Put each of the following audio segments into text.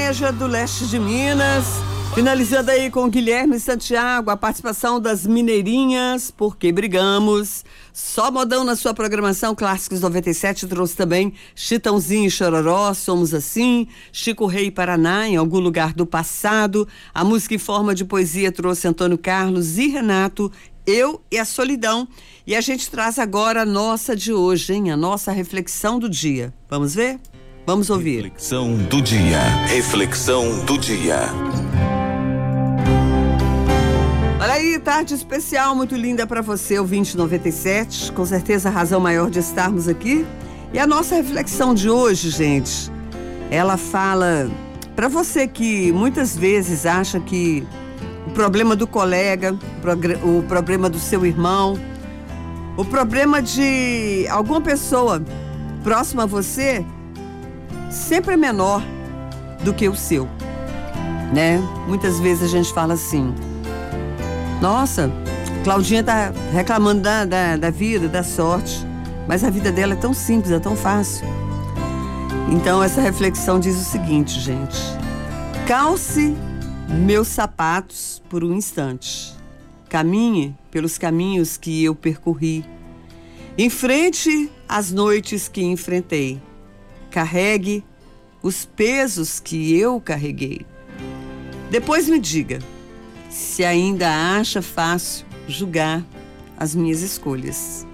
sertaneja do leste de Minas. Finalizando aí com o Guilherme Santiago, a participação das Mineirinhas, Porque Brigamos. Só modão na sua programação. Clássicos 97 trouxe também Chitãozinho e Chororó, Somos Assim. Chico Rei Paraná, Em Algum Lugar do Passado. A música em forma de poesia trouxe Antônio Carlos e Renato, Eu e a Solidão. E a gente traz agora a nossa de hoje, hein? A nossa reflexão do dia. Vamos ver? Vamos ouvir. Reflexão do dia. Reflexão do dia. Olha aí, tarde especial, muito linda para você, o 2097. Com certeza a razão maior de estarmos aqui. E a nossa reflexão de hoje, gente, ela fala para você que muitas vezes acha que o problema do colega, o problema do seu irmão, o problema de alguma pessoa próxima a você sempre é menor do que o seu, né? Muitas vezes a gente fala assim: nossa, Claudinha tá reclamando da vida, da sorte, mas a vida dela é tão simples, é tão fácil. Então essa reflexão diz o seguinte, gente: calce meus sapatos por um instante, caminhe pelos caminhos que eu percorri, enfrente as noites que enfrentei, carregue os pesos que eu carreguei. Depois me diga se ainda acha fácil julgar as minhas escolhas.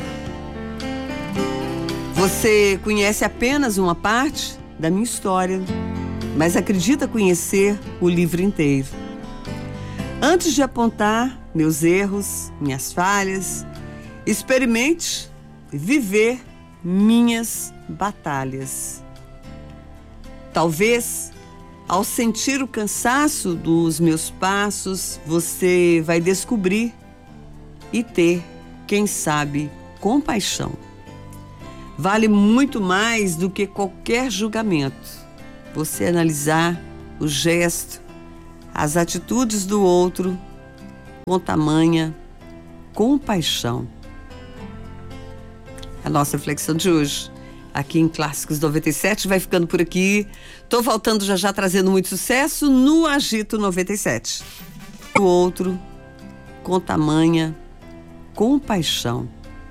Você conhece apenas uma parte da minha história, mas acredita conhecer o livro inteiro. Antes de apontar meus erros, minhas falhas, experimente viver minhas batalhas. Talvez, ao sentir o cansaço dos meus passos, você vai descobrir e ter, quem sabe, compaixão. Vale muito mais do que qualquer julgamento você analisar o gesto, as atitudes do outro com tamanha compaixão. A nossa reflexão de hoje, aqui em Clássicos 97, vai ficando por aqui. Tô voltando já trazendo muito sucesso no Agito 97. O outro com tamanha compaixão.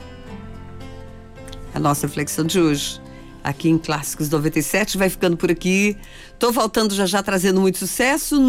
A nossa reflexão de hoje, aqui em Clássicos 97, vai ficando por aqui. Tô voltando já trazendo muito sucesso